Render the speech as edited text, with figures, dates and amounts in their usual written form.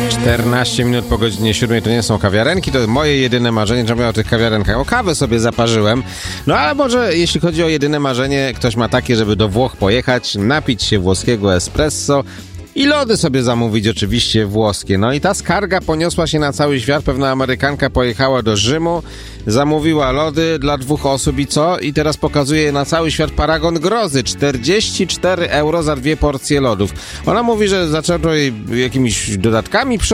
14 minut po godzinie 7 to nie są kawiarenki, to moje jedyne marzenie, żebym miał o tych kawiarenkach. O kawę sobie zaparzyłem, no ale może jeśli chodzi o jedyne marzenie, ktoś ma takie, żeby do Włoch pojechać, napić się włoskiego espresso i lody sobie zamówić, oczywiście włoskie. No i ta skarga poniosła się na cały świat. Pewna Amerykanka pojechała do Rzymu, zamówiła lody dla 2 osób i co? I teraz pokazuje na cały świat paragon grozy. 44 euro za 2 porcje lodów. Ona mówi, że zaczęto jej jakimiś dodatkami